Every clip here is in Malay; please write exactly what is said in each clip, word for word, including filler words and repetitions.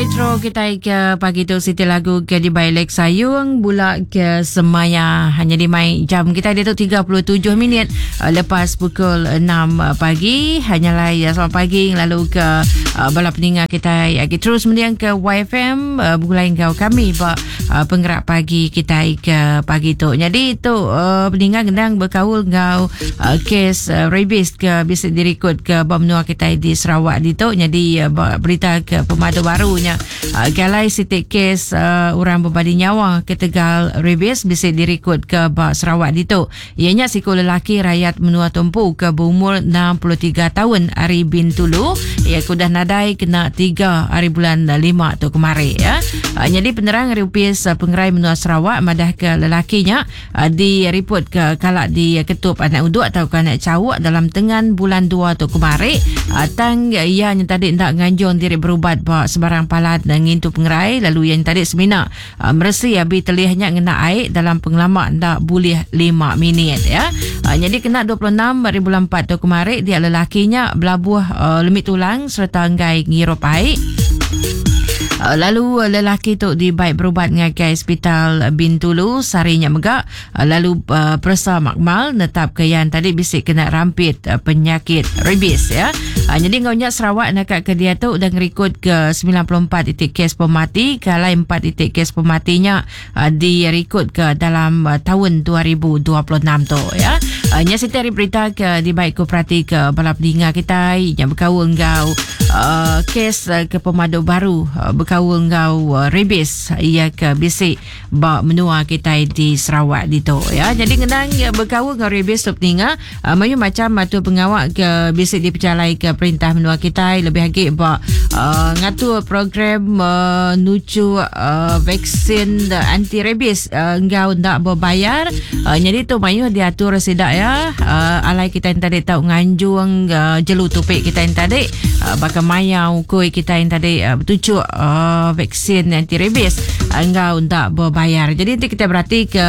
Retro kita ke pagi tu Siti lagu ke di Bailek Sayung Bula ke Semaya. Hanya di mai jam kita dia tu tiga puluh tujuh minit uh, lepas pukul enam uh, pagi. Hanyalah ya selamat pagi lalu ke uh, bala pendengar kita lagi terus mendiang ke Y F M uh, mulai kau kami ba uh, penggerak pagi kita ke pagi tu. Jadi tu uh, pendengar gendang berkaul ngau uh, kes uh, rabies ke bisa direkod ke benua kita di Sarawak di tu. Jadi uh, berita ke pemadu barunya uh, galai sitik kes uh, orang berbadi nyawa ke Tegal rabies bisa direkod ke Bak Sarawak di tu. Ianya siku lelaki rakyat menua tumpu ke berumur enam puluh tiga tahun Ari bin Tulu. Ia kudah nadai kena tiga hari bulan lima tu kemarin ya. Uh, jadi penerang Rupis uh, pengerai menua Sarawak madah ke lelakinya uh, di report ke kalak di uh, ketup anak uduk atau ke anak cawuk dalam tengan bulan dua tu kemarin. Uh, tang ia yang tadi nak nganjung diri berubat bak sebarang palat dan ngintu pengerai lalu yang tadi semina uh, meresi abi telihnya ngena air dalam pengelamak tak boleh lima minit ya. Uh, jadi kena dua puluh enam hari bulan empat tu kemarin dia lelakinya belabuh uh, lemit tulang serta ngai ngirup air. Uh, lalu uh, lelaki tu dibaik berubat ngagai hospital Bintulu sarinya megak uh, lalu uh, persa makmal netap ke yang tadi bisik kena rampit uh, penyakit rabies ya. Uh, jadi ngaunya Sarawak nak ke dia tu dan rekod ke sembilan puluh empat titik kes pemati kalai empat titik kes pematinya uh, direkod ke dalam uh, tahun dua ribu dua puluh enam tu ya. Uh, nya setiap berita ke dibaik koperati ke balap dinga kita yang berkaul ngau uh, kes uh, ke pemadu baru uh, berkaul ngau uh, rabies ia ke bisik bak menua kita di Sarawak di tu ya. Jadi ngenang uh, berkaul ngau rabies tu dinga uh, mayu macam tu pengawak ke bisik dipercalai ke perintah menua kita lebih lagi bak uh, ngatur program uh, nucu uh, vaksin uh, anti rabies uh, ngau nak berbayar uh, jadi tu mayu diatur sedak ya. Uh, alai kita yang tadi tahu nganjung uh, jelu tupik kita yang tadi uh, bakal mayau kui kita yang tadi uh, bertujuk uh, vaksin anti rabies uh, engkau tak berbayar. Jadi nanti kita berarti ke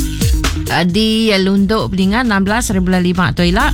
uh, di Lunduk Peningan enam belas bulan lima tu ialah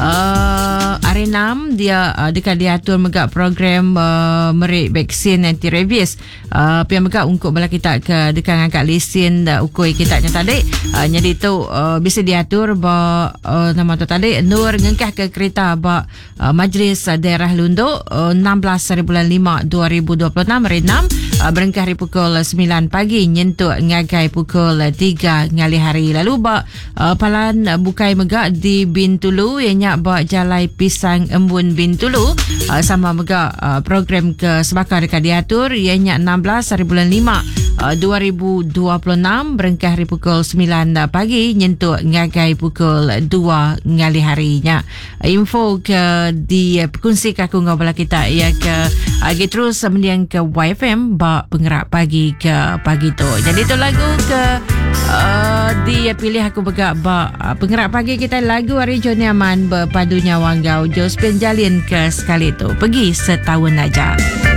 uh, hari enam dia uh, dekat diatur megak program uh, merik vaksin anti rabies uh, pian megak untuk bala kita ke dekat angkat lesen uh, ukui kita yang tadi uh, jadi tu uh, bisa diatur ba uh, nama tu tadi nur ngengkah ke kereta ba uh, majlis uh, daerah Lunduk uh, enam belas bulan lima dua ribu dua puluh enam hari enam uh, berengkah hari pukul sembilan pagi nyentuk ngagai pukul tiga ngali hari. Lalu ba uh, palan uh, bukai megak di Bintulu ianya ba jalai pisang embun Bintulu uh, sama megak uh, program ke sebakar dekat diatur ianya enam belas hari bulan lima uh, dua ribu dua puluh enam berengkah hari pukul sembilan pagi nyentuk ngagai pukul dua ngali harinya. Info ke di uh, perkongsi kaku ngabala kita ia ke agi uh, terus mendiang ke Y F M ba penggerak pagi ke pagi tu. Jadi tu lagu ke uh, dia pilih aku begak ba uh, penggerak pagi kita lagu hari Joni Aman berpadunya Wanggau Jos Penjalin ke sekali tu pergi setahun aja.